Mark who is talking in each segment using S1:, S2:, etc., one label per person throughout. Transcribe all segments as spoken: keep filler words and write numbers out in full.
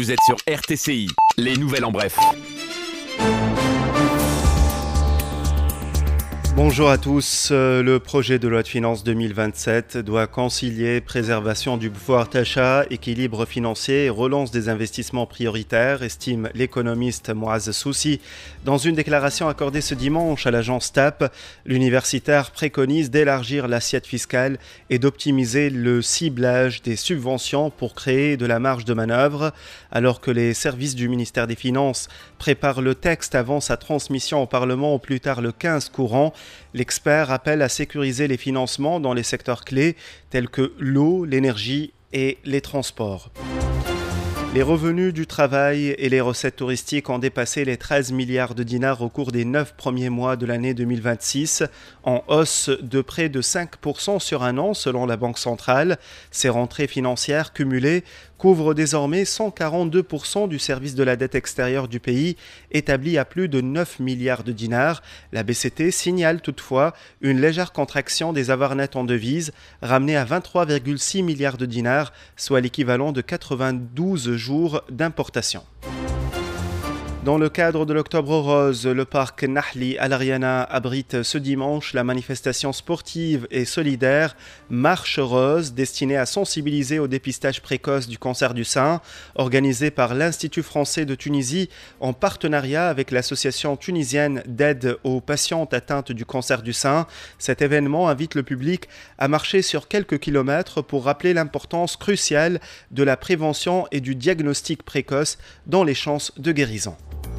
S1: Vous êtes sur R T C I, les nouvelles en bref.
S2: Bonjour à tous. Le projet de loi de finances deux mille vingt-sept doit concilier préservation du pouvoir d'achat, équilibre financier et relance des investissements prioritaires, estime l'économiste Moaz Soussi. Dans une déclaration accordée ce dimanche à l'agence T A P, l'universitaire préconise d'élargir l'assiette fiscale et d'optimiser le ciblage des subventions pour créer de la marge de manœuvre. Alors que les services du ministère des Finances préparent le texte avant sa transmission au Parlement au plus tard le quinze courant, l'expert appelle à sécuriser les financements dans les secteurs clés tels que l'eau, l'énergie et les transports. Les revenus du travail et les recettes touristiques ont dépassé les treize milliards de dinars au cours des neuf premiers mois de l'année deux mille vingt-six, en hausse de près de cinq pour cent sur un an selon la Banque centrale. Ces rentrées financières cumulées couvrent désormais cent quarante-deux pour cent du service de la dette extérieure du pays, établi à plus de neuf milliards de dinars. La B C T signale toutefois une légère contraction des avoirs nets en devises, ramenée à vingt-trois virgule six milliards de dinars, soit l'équivalent de quatre-vingt-douze jours d'importation. Dans le cadre de l'Octobre Rose, le parc Nahli Al Ariana abrite ce dimanche la manifestation sportive et solidaire Marche Rose, destinée à sensibiliser au dépistage précoce du cancer du sein, organisée par l'Institut français de Tunisie en partenariat avec l'Association tunisienne d'aide aux patientes atteintes du cancer du sein. Cet événement invite le public à marcher sur quelques kilomètres pour rappeler l'importance cruciale de la prévention et du diagnostic précoce dans les chances de guérison.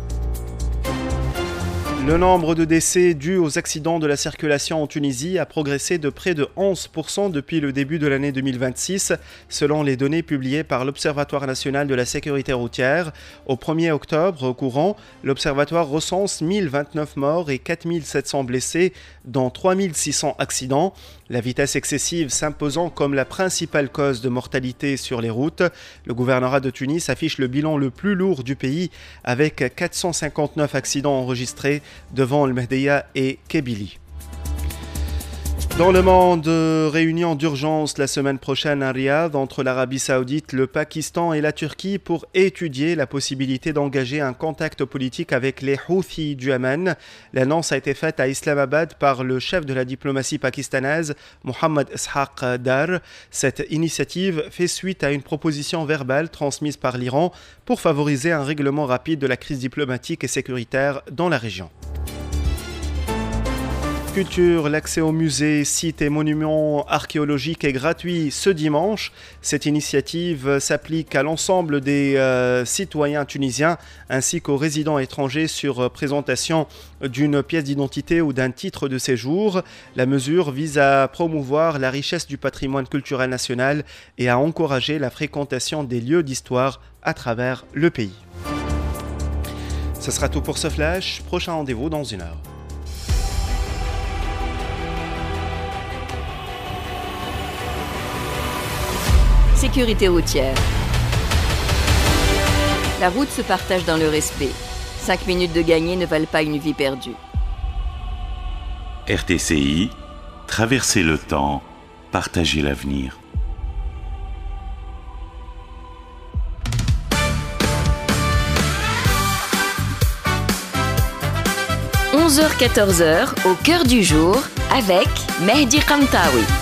S2: Le nombre de décès dus aux accidents de la circulation en Tunisie a progressé de près de onze pour cent depuis le début de l'année deux mille vingt-six, selon les données publiées par l'Observatoire national de la sécurité routière. Au premier octobre courant, l'Observatoire recense mille vingt-neuf morts et quatre mille sept cents blessés dans trois mille six cents accidents. La vitesse excessive s'imposant comme la principale cause de mortalité sur les routes. Le gouvernorat de Tunis affiche le bilan le plus lourd du pays avec quatre cent cinquante-neuf accidents enregistrés devant El Mehdeya et Kebili. Dans le monde, réunion d'urgence la semaine prochaine à Riyad entre l'Arabie Saoudite, le Pakistan et la Turquie pour étudier la possibilité d'engager un contact politique avec les Houthis du Yémen. L'annonce a été faite à Islamabad par le chef de la diplomatie pakistanaise, Mohammad Ishaq Dar. Cette initiative fait suite à une proposition verbale transmise par l'Iran pour favoriser un règlement rapide de la crise diplomatique et sécuritaire dans la région. Culture, l'accès aux musées, sites et monuments archéologiques est gratuit ce dimanche. Cette initiative s'applique à l'ensemble des euh, citoyens tunisiens ainsi qu'aux résidents étrangers sur présentation d'une pièce d'identité ou d'un titre de séjour. La mesure vise à promouvoir la richesse du patrimoine culturel national et à encourager la fréquentation des lieux d'histoire à travers le pays. Ce sera tout pour ce flash. Prochain rendez-vous dans une heure.
S3: Sécurité routière. La route se partage dans le respect. Cinq minutes de gagné ne valent pas une vie perdue.
S4: R T C I, traverser le temps, partager l'avenir.
S3: onze heures quatorze heures, au cœur du jour, avec Mehdi Kantaoui.